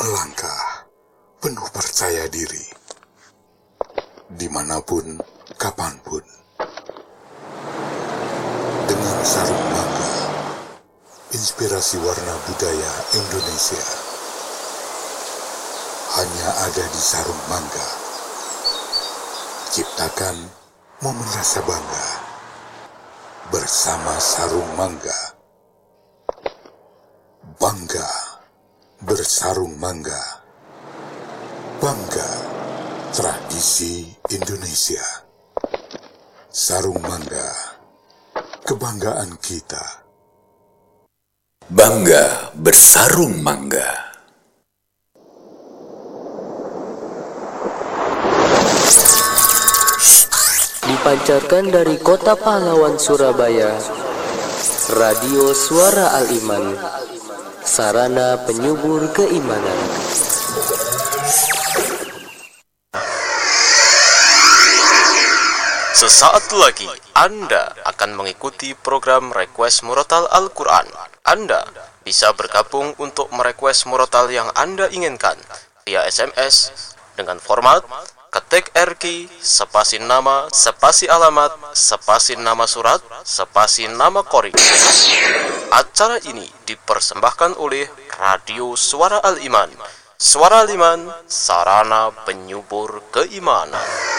melangkah penuh percaya diri, dimanapun, kapanpun. Dengan sarung mangga, inspirasi warna budaya Indonesia hanya ada di sarung mangga. Ciptakan momen rasa bangga bersama sarung mangga. Bangga bersarung mangga. Bangga tradisi Indonesia. Sarung mangga, kebanggaan kita. Bangga bersarung mangga. Dipancarkan dari Kota Pahlawan Surabaya, Radio Suara Al-Iman, sarana penyubur keimanan. Sesaat lagi Anda akan mengikuti program Request Murotal Al-Quran. Anda bisa bergabung untuk merequest murotal yang Anda inginkan via SMS dengan format ketik RQ, spasi nama, spasi alamat, spasi nama surat, spasi nama qori. Acara ini dipersembahkan oleh Radio Suara Al-Iman. Suara Al-Iman, sarana penyubur keimanan.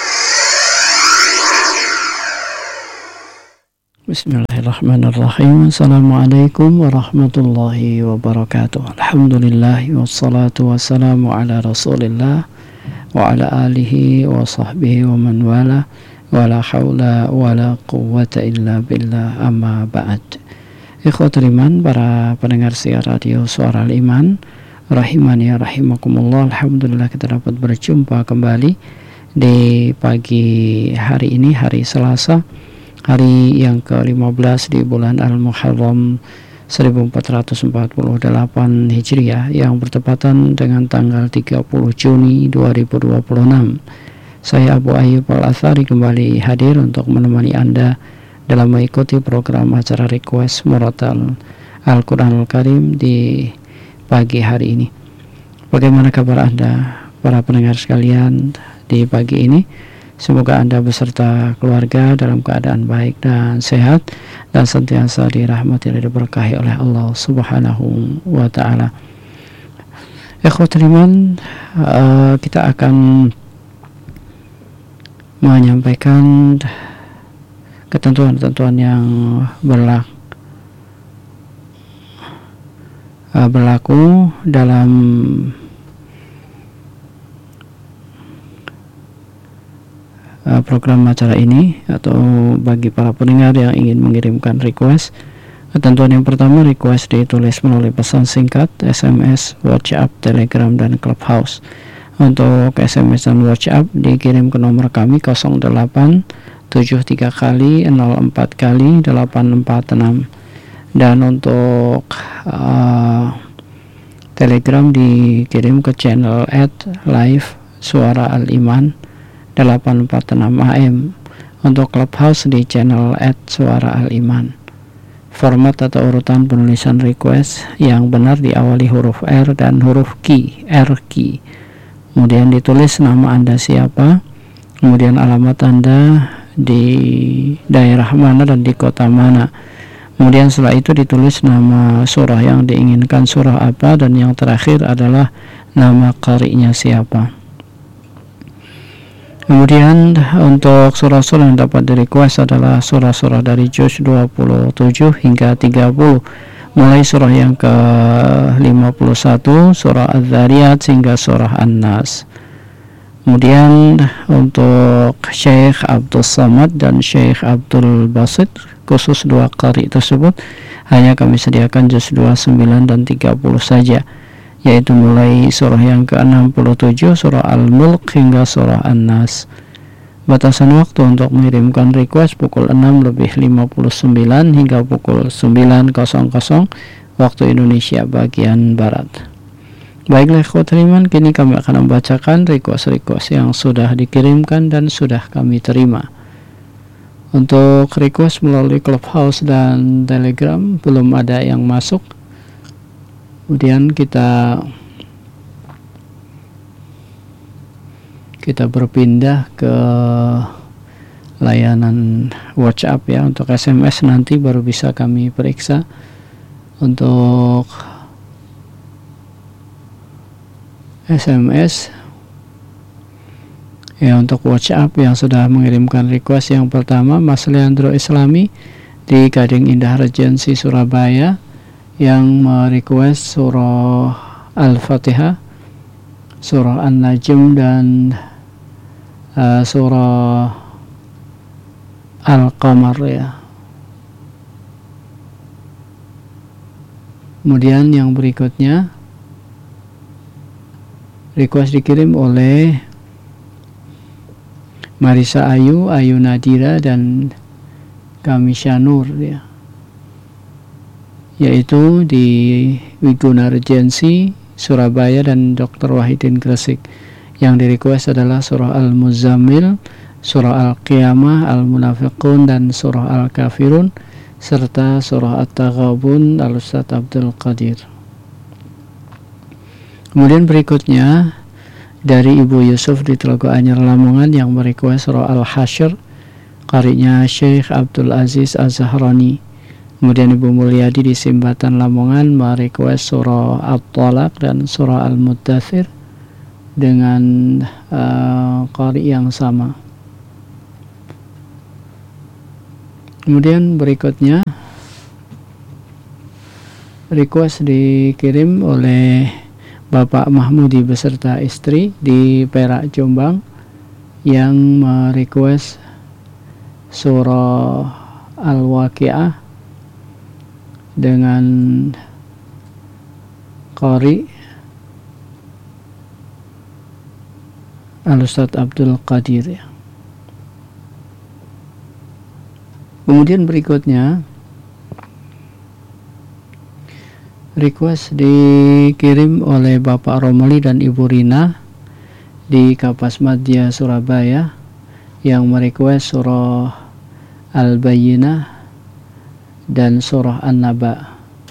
Bismillahirrahmanirrahim. Assalamualaikum warahmatullahi wabarakatuh. Alhamdulillah wassalatu wassalamu ala rasulillah wa ala alihi wa sahbihi wa man wala wa la hawla wa la quwwata illa billah, amma ba'd. Ikhwatul iman, para pendengar siar Radio Suara Al-Iman, rahimani rahimakumullah. Alhamdulillah kita dapat berjumpa kembali di pagi hari ini, hari Selasa, hari yang ke-15 di bulan Al-Muharram 1448 Hijriah, yang bertepatan dengan tanggal 30 Juni 2026. Saya Abu Ayyub Al-Athari kembali hadir untuk menemani Anda dalam mengikuti program acara Request Murotal Al-Quranul Karim di pagi hari ini. Bagaimana kabar Anda, para pendengar sekalian, di pagi ini? Semoga Anda beserta keluarga dalam keadaan baik dan sehat, dan senantiasa dirahmati dan diberkahi oleh Allah Subhanahu wa ta'ala. Ikhwatul iman, kita akan menyampaikan ketentuan-ketentuan yang berlaku dalam program acara ini, atau bagi para pendengar yang ingin mengirimkan request. Ketentuan yang pertama, request ditulis melalui pesan singkat, SMS, WhatsApp, Telegram, dan Clubhouse. Untuk SMS dan WhatsApp dikirim ke nomor kami 0873 kali 04 kali 846, dan untuk Telegram dikirim ke channel @live Suara Al-Iman 846 AM. Untuk Clubhouse di channel @Suara Al-Iman. Format atau urutan penulisan request yang benar diawali huruf R dan huruf Q, RQ. Kemudian ditulis nama Anda siapa, kemudian alamat Anda di daerah mana dan di kota mana. Kemudian setelah itu ditulis nama surah yang diinginkan, surah apa, dan yang terakhir adalah nama qari'nya siapa. Kemudian untuk surah-surah yang dapat di-request adalah surah-surah dari juz 27 hingga 30, mulai surah yang ke-51, surah Az-Zariyat, hingga surah An-Nas. Kemudian untuk Syekh Abdul Samad dan Syekh Abdul Basit, khusus dua qari tersebut, hanya kami sediakan juz 29 dan 30 saja, yaitu mulai surah yang ke-67, surah Al-Mulk, hingga surah An-Nas. Batasan waktu untuk mengirimkan request pukul 6:59 hingga pukul 9:00 waktu Indonesia bagian Barat. Baiklah ikhwatul iman, kini kami akan membacakan request-request yang sudah dikirimkan dan sudah kami terima. Untuk request melalui Clubhouse dan Telegram belum ada yang masuk. Kemudian kita kita berpindah ke layanan WhatsApp ya. Untuk SMS nanti baru bisa kami periksa. Untuk SMS ya, untuk WhatsApp yang sudah mengirimkan request yang pertama, Mas Leandro Islami di Gading Indah Regency Surabaya, yang merequest surah Al-Fatihah, surah An-Najm, dan surah Al-Qamar ya. Kemudian yang berikutnya request dikirim oleh Marisa Ayu, Ayu Nadira, dan Kamisya Nur ya, yaitu di Wiguna Regency Surabaya dan Dr. Wahidin Gresik. Yang di request adalah surah Al-Muzammil, surah Al-Qiyamah, Al-Munafiqun, dan surah Al-Kafirun, serta surah At-Taghabun Al-Ustadz Abdul Qadir. Kemudian berikutnya dari Ibu Yusuf di Telaga Anyar Lamongan yang merequest surah Al-Hasyr, qari'nya Syekh Abdul Aziz Az-Zahrani. Kemudian Ibu Mulyadi di Simbatan Lamongan merequest surah At-Talaq dan surah Al-Muddathir dengan qari' yang sama. Kemudian berikutnya request dikirim oleh Bapak Mahmudi beserta istri di Perak, Jombang, yang merequest surah Al-Waqi'ah dengan qari Al-Ustadz Abdul Qadir ya. Kemudian berikutnya request dikirim oleh Bapak Romali dan Ibu Rina di Kapas Madya Surabaya, yang merequest surah Al-Bayyinah dan surah An-Naba.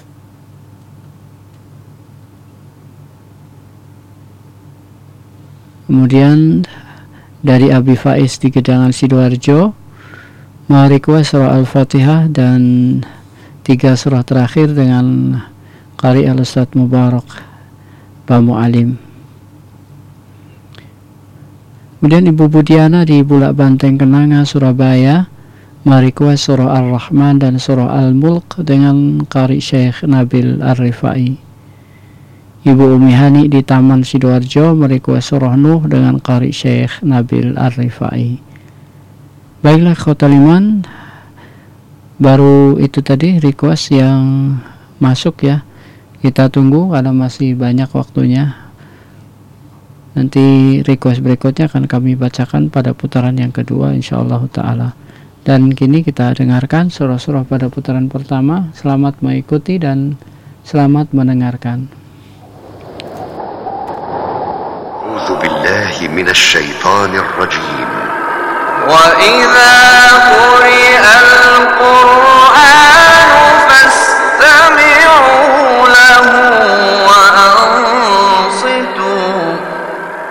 Kemudian dari Abi Faiz di Gedangan Sidoarjo merequest surah Al-Fatihah dan 3 surah terakhir dengan qari Al-Ustadz Mubarak Bamu Alim. Kemudian Ibu Budiana di Bulak Banteng Kenanga Surabaya merequest surah Ar-Rahman dan surah Al-Mulk dengan qari Syekh Nabil Ar-Rifai. Ibu Umi Hani di Taman Sidoarjo merequest surah Nuh dengan qari Syekh Nabil Ar-Rifai. Baiklah Khotul Iman, baru itu tadi request yang masuk ya. Kita tunggu karena masih banyak waktunya. Nanti request berikutnya akan kami bacakan pada putaran yang kedua insyaallah ta'ala. Dan kini kita dengarkan surah-surah pada putaran pertama. Selamat mengikuti dan selamat mendengarkan. A'udzu billahi minasy syaithanir rajim. وإذا